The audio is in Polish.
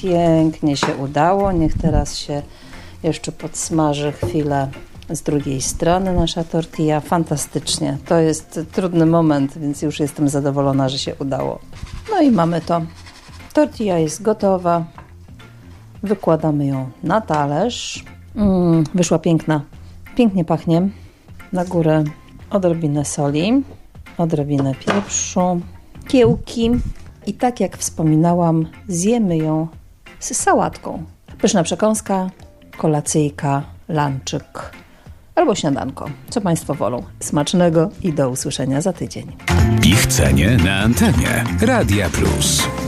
pięknie się udało. Niech teraz się jeszcze podsmaży chwilę z drugiej strony nasza tortilla. Fantastycznie. To jest trudny moment, więc już jestem zadowolona, że się udało. No i mamy to. Tortilla jest gotowa. Wykładamy ją na talerz. Wyszła piękna. Pięknie pachnie. Na górę odrobinę soli, odrobinę pieprzu, kiełki i tak jak wspominałam, zjemy ją z sałatką. Pyszna przekąska, kolacyjka, lunczyk albo śniadanko, co Państwo wolą. Smacznego i do usłyszenia za tydzień. Ich cenie na antenie Radia Plus.